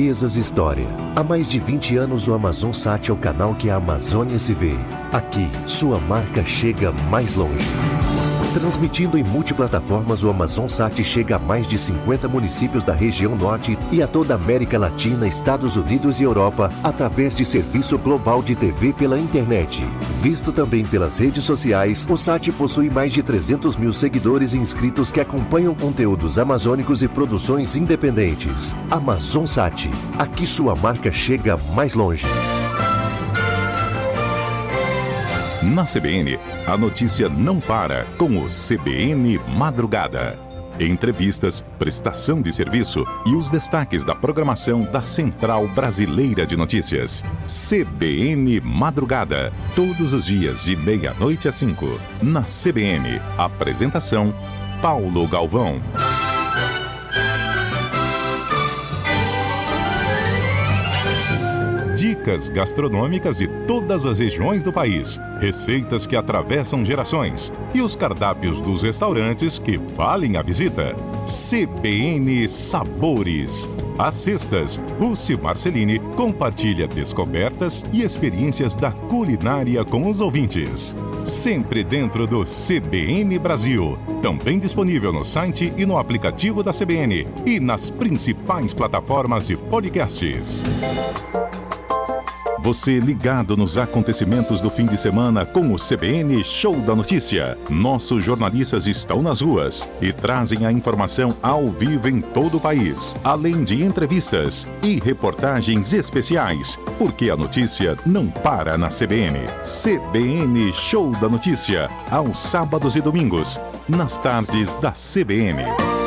Empresas História. Há mais de 20 anos o AmazonSat é o canal que a Amazônia se vê. Aqui, sua marca chega mais longe. Transmitindo em multiplataformas, o AmazonSat chega a mais de 50 municípios da região norte e a toda a América Latina, Estados Unidos e Europa, através de serviço global de TV pela internet. Visto também pelas redes sociais, o SAT possui mais de 300 mil seguidores e inscritos que acompanham conteúdos amazônicos e produções independentes. AmazonSat. Aqui sua marca chega mais longe. Na CBN, a notícia não para com o CBN Madrugada. Entrevistas, prestação de serviço e os destaques da programação da Central Brasileira de Notícias. CBN Madrugada, todos os dias de 00h às 5h. Na CBN, apresentação Paulo Galvão. Dicas gastronômicas de todas as regiões do país, receitas que atravessam gerações e os cardápios dos restaurantes que valem a visita. CBN Sabores. Às sextas, Rússi Marcelini compartilha descobertas e experiências da culinária com os ouvintes. Sempre dentro do CBN Brasil. Também disponível no site e no aplicativo da CBN e nas principais plataformas de podcasts. Você ligado nos acontecimentos do fim de semana com o CBN Show da Notícia. Nossos jornalistas estão nas ruas e trazem a informação ao vivo em todo o país, além de entrevistas e reportagens especiais, porque a notícia não para na CBN. CBN Show da Notícia, aos sábados e domingos, nas tardes da CBN.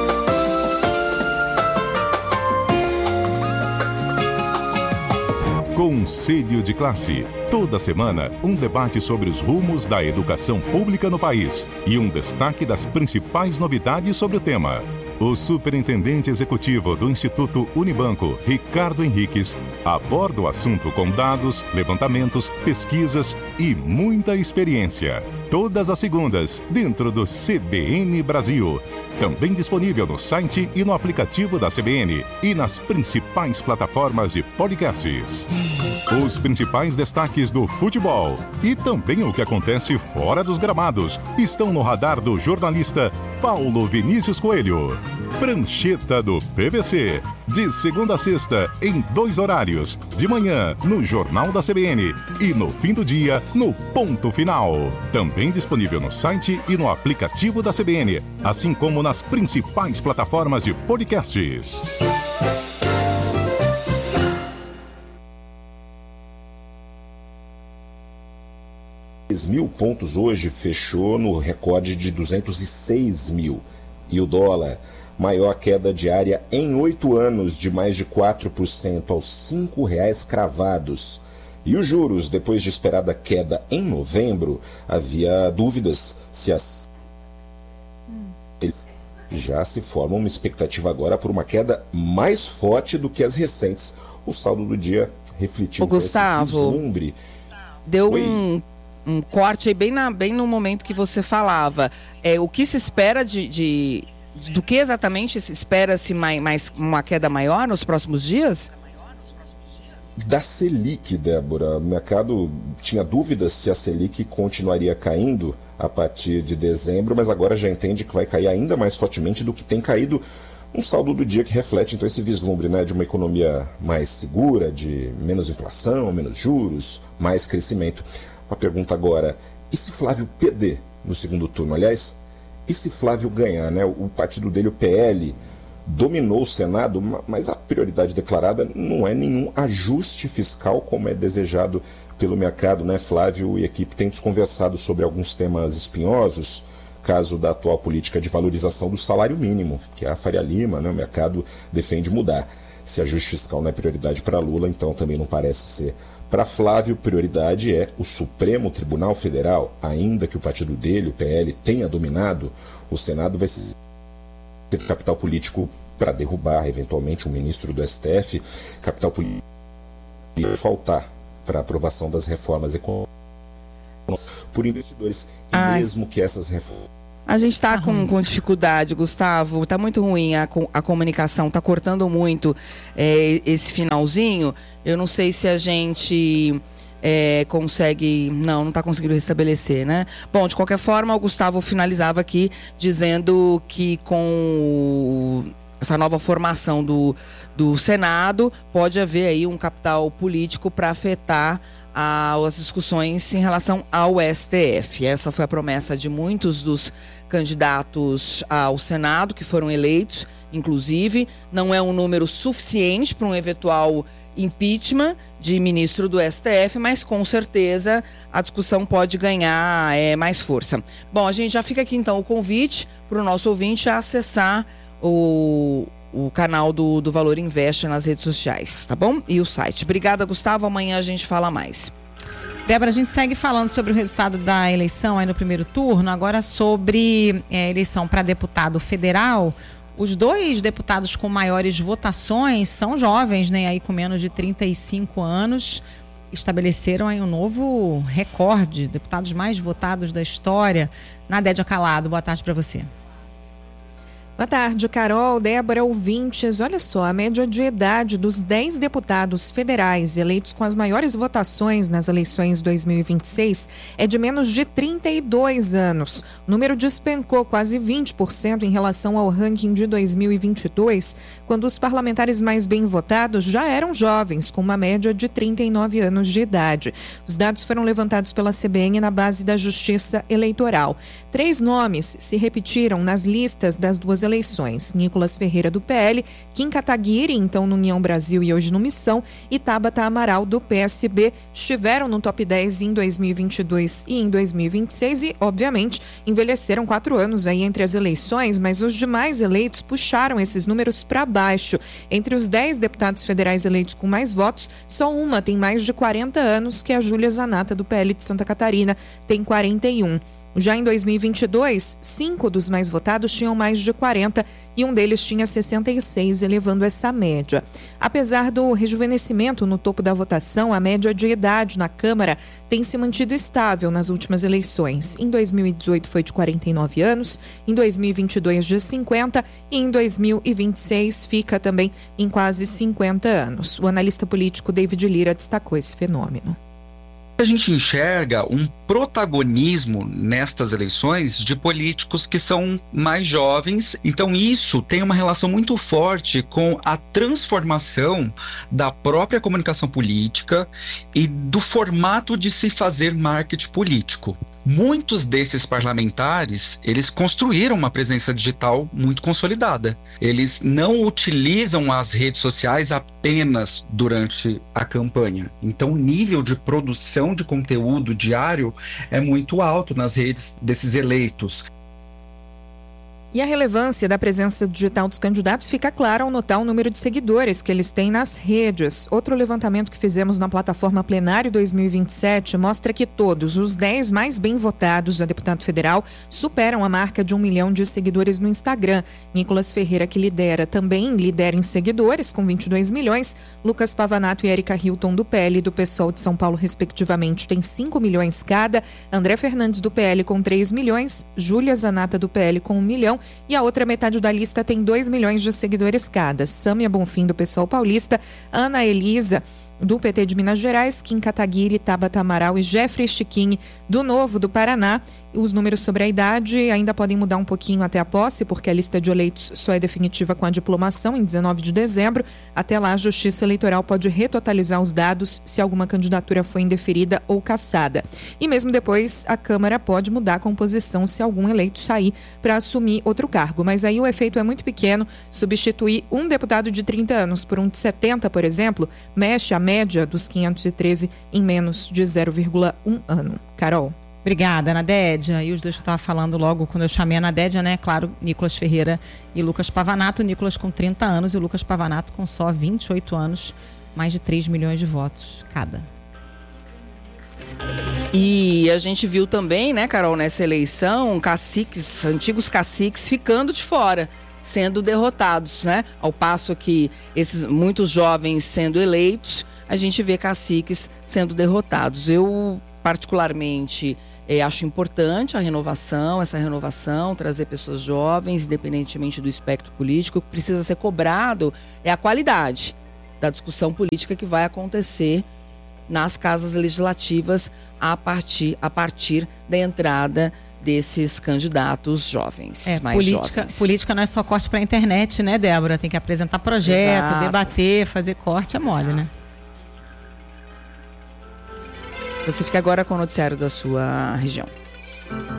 Conselho de Classe. Toda semana, um debate sobre os rumos da educação pública no país e um destaque das principais novidades sobre o tema. O superintendente executivo do Instituto Unibanco, Ricardo Henriques, aborda o assunto com dados, levantamentos, pesquisas e muita experiência. Todas as segundas, dentro do CBN Brasil. Também disponível no site e no aplicativo da CBN e nas principais plataformas de podcasts. Os principais destaques do futebol e também o que acontece fora dos gramados estão no radar do jornalista Paulo Vinícius Coelho. Prancheta do PVC, de segunda a sexta, em 2 horários, de manhã no Jornal da CBN e no fim do dia no Ponto Final. Também disponível no site e no aplicativo da CBN, assim como nas principais plataformas de podcasts. Mil pontos hoje, fechou no recorde de 206 mil. E o dólar, maior queda diária em 8 anos, de mais de 4% aos R$ 5,00 cravados. E os juros, depois de esperada queda em novembro, havia dúvidas se as... Já se forma uma expectativa agora por uma queda mais forte do que as recentes. O saldo do dia refletindo esse vislumbre. Deu um corte aí bem no momento que você falava. O que se espera do que exatamente se espera-se mais uma queda maior nos próximos dias? Da Selic, Débora. O mercado tinha dúvidas se a Selic continuaria caindo a partir de dezembro, mas agora já entende que vai cair ainda mais fortemente do que tem caído. Um saldo do dia que reflete então esse vislumbre, né, de uma economia mais segura, de menos inflação, menos juros, mais crescimento. A pergunta agora, e se Flávio perder no segundo turno? Aliás, e se Flávio ganhar, né? O partido dele, o PL, dominou o Senado, mas a prioridade declarada não é nenhum ajuste fiscal como é desejado pelo mercado, né? Flávio e equipe têm desconversado sobre alguns temas espinhosos, caso da atual política de valorização do salário mínimo, que é a Faria Lima, né? O mercado defende mudar. Se ajuste fiscal não é prioridade para Lula, então também não parece ser. Para Flávio, prioridade é o Supremo Tribunal Federal. Ainda que o partido dele, o PL, tenha dominado, o Senado vai ser capital político para derrubar, eventualmente, um ministro do STF. Capital político faltar para a aprovação das reformas econômicas por investidores. E mesmo que essas reformas A gente está com dificuldade, Gustavo. Está muito ruim a comunicação, está cortando muito esse finalzinho. Eu não sei se a gente consegue... Não está conseguindo restabelecer, né? Bom, de qualquer forma, o Gustavo finalizava aqui dizendo que com essa nova formação do Senado, pode haver aí um capital político para afetar as discussões em relação ao STF. Essa foi a promessa de muitos dos candidatos ao Senado que foram eleitos, inclusive. Não é um número suficiente para um eventual impeachment de ministro do STF, mas com certeza a discussão pode ganhar mais força. Bom, a gente já fica aqui então o convite para o nosso ouvinte a acessar o canal do Valor Invest nas redes sociais, tá bom? E o site. Obrigada, Gustavo. Amanhã a gente fala mais. Débora, a gente segue falando sobre o resultado da eleição aí no primeiro turno, agora sobre eleição para deputado federal. Os 2 deputados com maiores votações são jovens, né? Aí com menos de 35 anos, estabeleceram aí um novo recorde, deputados mais votados da história. Nadédia Calado, boa tarde para você. Boa tarde, Carol, Débora, ouvintes. Olha só, a média de idade dos 10 deputados federais eleitos com as maiores votações nas eleições 2026 é de menos de 32 anos. O número despencou quase 20% em relação ao ranking de 2022, quando os parlamentares mais bem votados já eram jovens, com uma média de 39 anos de idade. Os dados foram levantados pela CBN na base da Justiça Eleitoral. 3 nomes se repetiram nas listas das 2 eleições: Nicolas Ferreira, do PL, Kim Kataguiri, então no União Brasil e hoje no Missão, e Tabata Amaral, do PSB, estiveram no top 10 em 2022 e em 2026 e, obviamente, envelheceram 4 anos aí entre as eleições, mas os demais eleitos puxaram esses números para baixo. Entre os 10 deputados federais eleitos com mais votos, só uma tem mais de 40 anos, que é a Júlia Zanata, do PL de Santa Catarina, tem 41. Já em 2022, 5 dos mais votados tinham mais de 40 e um deles tinha 66, elevando essa média. Apesar do rejuvenescimento no topo da votação, a média de idade na Câmara tem se mantido estável nas últimas eleições. Em 2018 foi de 49 anos, em 2022 de 50 e em 2026 fica também em quase 50 anos. O analista político David Lira destacou esse fenômeno. A gente enxerga um protagonismo nestas eleições de políticos que são mais jovens, então isso tem uma relação muito forte com a transformação da própria comunicação política e do formato de se fazer marketing político. Muitos desses parlamentares, eles construíram uma presença digital muito consolidada. Eles não utilizam as redes sociais apenas durante a campanha. Então, o nível de produção de conteúdo diário é muito alto nas redes desses eleitos. E a relevância da presença digital dos candidatos fica clara ao notar o número de seguidores que eles têm nas redes. Outro levantamento que fizemos na plataforma Plenário 2027 mostra que todos os 10 mais bem votados a deputado federal superam a marca de 1 milhão de seguidores no Instagram. Nicolas Ferreira, que também lidera em seguidores, com 22 milhões. Lucas Pavanato e Érica Hilton, do PL e do PSOL de São Paulo, respectivamente, têm 5 milhões cada. André Fernandes, do PL, com 3 milhões. Júlia Zanata, do PL, com 1 milhão. E a outra metade da lista tem 2 milhões de seguidores cada. Sâmia Bonfim, do PSOL paulista, Ana Elisa, do PT de Minas Gerais, Kim Kataguiri, Tabata Amaral e Jeffrey Chiquini, do Novo do Paraná. Os números sobre a idade ainda podem mudar um pouquinho até a posse, porque a lista de eleitos só é definitiva com a diplomação em 19 de dezembro. Até lá, a Justiça Eleitoral pode retotalizar os dados se alguma candidatura foi indeferida ou cassada. E mesmo depois, a Câmara pode mudar a composição se algum eleito sair para assumir outro cargo. Mas aí o efeito é muito pequeno. Substituir um deputado de 30 anos por um de 70, por exemplo, mexe a média dos 513 em menos de 0,1 ano. Carol. Obrigada, Nadédia. E os dois que eu estava falando logo quando eu chamei a Nadédia, né? Claro, Nicolas Ferreira e Lucas Pavanato. O Nicolas com 30 anos e o Lucas Pavanato com só 28 anos, mais de 3 milhões de votos cada. E a gente viu também, né, Carol, nessa eleição, caciques, antigos caciques ficando de fora, sendo derrotados, né? Ao passo que esses muitos jovens sendo eleitos, a gente vê caciques sendo derrotados. Eu, particularmente, Acho importante essa renovação, trazer pessoas jovens, independentemente do espectro político. O que precisa ser cobrado é a qualidade da discussão política que vai acontecer nas casas legislativas a partir da entrada desses candidatos jovens, mais jovens. Política não é só corte para a internet, né, Débora? Tem que apresentar projeto, Exato. Debater, fazer corte, é mole, né? Você fica agora com o noticiário da sua região.